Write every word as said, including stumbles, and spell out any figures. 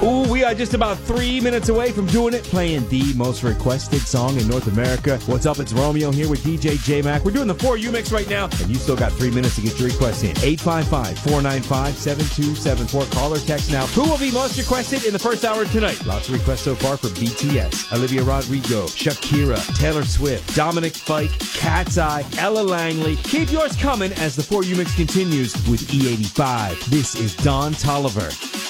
Ooh, we are just about three minutes away from doing it, playing the most requested song in North America. What's up? It's Romeo here with D J J-Mac. We're doing the For You mix right now, and you still got three minutes to get your request in. eight five five, four nine five, seven two seven four. Call or text now. Who will be most requested in the first hour tonight? Lots of requests so far for B T S, Olivia Rodrigo, Shakira, Taylor Swift, Dominic Fike, Cat's Eye, Ella Langley. Keep yours coming as the For You mix continues with E eighty-five. This is Don Toliver.